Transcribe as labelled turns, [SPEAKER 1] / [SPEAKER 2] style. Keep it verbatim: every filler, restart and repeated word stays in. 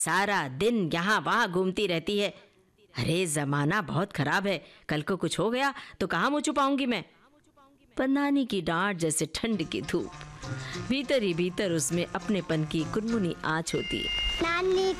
[SPEAKER 1] सारा दिन यहाँ वहाँ घूमती रहती है। अरे जमाना बहुत खराब है, कल को कुछ हो गया तो कहाँ मुँह छुपाऊंगी मैं। पर नानी की डांट जैसे ठंड की धूप, भीतर ही भीतर उसमें अपनेपन की कुनमुनी आँच होती है।
[SPEAKER 2] नानी